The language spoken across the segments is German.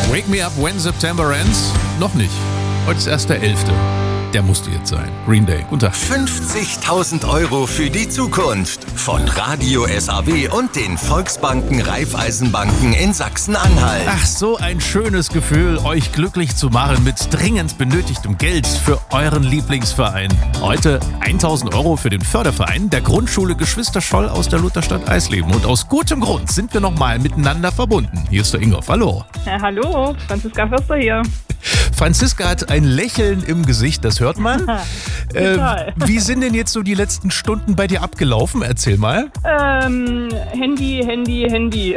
Wake me up when September ends? Noch nicht. Heute ist erst der 11. Der musste jetzt sein. Green Day. Guten Tag. 50.000 € für die Zukunft von Radio SAW und den Volksbanken Raiffeisenbanken in Sachsen-Anhalt. Ach, so ein schönes Gefühl, euch glücklich zu machen mit dringend benötigtem Geld für euren Lieblingsverein. Heute 1.000 € für den Förderverein der Grundschule Geschwister Scholl aus der Lutherstadt Eisleben. Und aus gutem Grund sind wir nochmal miteinander verbunden. Hier ist der Ingolf. Hallo. Ja, hallo, Franziska Förster hier. Franziska hat ein Lächeln im Gesicht, das hört man. Wie sind denn jetzt so die letzten Stunden bei dir abgelaufen? Erzähl mal. Handy.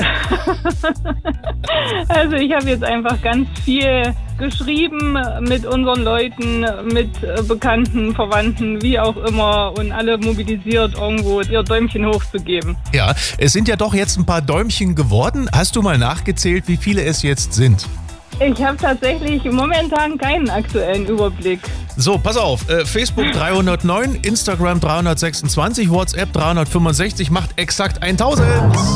Also ich habe jetzt einfach ganz viel geschrieben mit unseren Leuten, mit Bekannten, Verwandten, wie auch immer und alle mobilisiert, irgendwo ihr Däumchen hochzugeben. Ja, es sind ja doch jetzt ein paar Däumchen geworden. Hast du mal nachgezählt, wie viele es jetzt sind? Ich habe tatsächlich momentan keinen aktuellen Überblick. So, pass auf. Facebook 309, Instagram 326, WhatsApp 365, macht exakt 1000.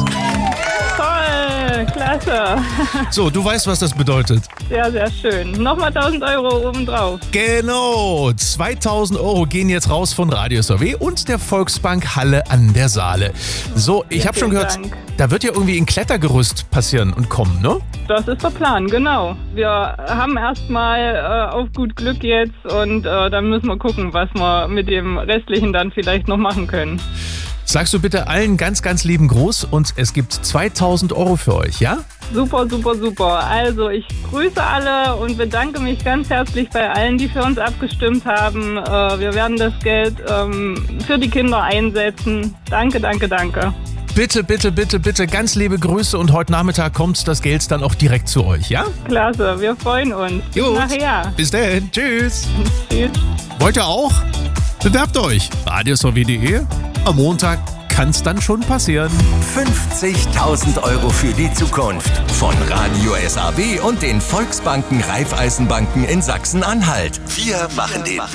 Toll, klasse. So, du weißt, was das bedeutet. Sehr, sehr schön. Nochmal 1.000 € obendrauf. Genau, 2.000 € gehen jetzt raus von Radio SAW und der Volksbank Halle an der Saale. So, ich habe schon gehört, da wird ja irgendwie ein Klettergerüst passieren und kommen, ne? Das ist der Plan, genau. Wir haben erstmal auf gut Glück jetzt und dann müssen wir gucken, was wir mit dem Restlichen dann vielleicht noch machen können. Sagst du bitte allen ganz, ganz lieben Gruß und es gibt 2.000 € für euch, ja? Super. Also ich grüße alle und bedanke mich ganz herzlich bei allen, die für uns abgestimmt haben. Wir werden das Geld für die Kinder einsetzen. Danke. Bitte, ganz liebe Grüße und heute Nachmittag kommt das Geld dann auch direkt zu euch, ja? Klasse, wir freuen uns. Gut. Nachher. Bis dann, tschüss. Tschüss. Wollt ihr auch? Bewerbt euch. radiosw.de. Am Montag kann's dann schon passieren. 50.000 € für die Zukunft von Radio SAW und den Volksbanken Raiffeisenbanken in Sachsen-Anhalt. Wir machen den